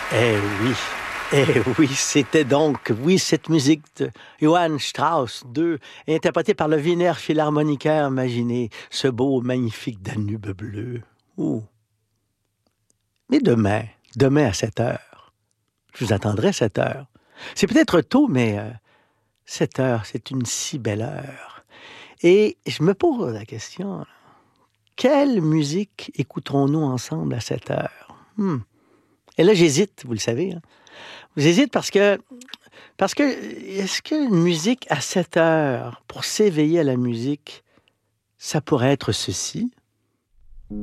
Eh oui, c'était donc, oui, cette musique de Johann Strauss II, interprétée par le Wiener Philharmoniker. Imaginez ce beau, magnifique Danube bleu. Ouh. Mais demain à 7 heures, je vous attendrai à 7 heures. C'est peut-être tôt, mais 7 heures, c'est une si belle heure. Et je me pose la question, quelle musique écouterons-nous ensemble à 7 heures? Et là, j'hésite, vous le savez, hein. J'hésite parce que est-ce qu'une musique à 7 heures, pour s'éveiller à la musique, ça pourrait être ceci?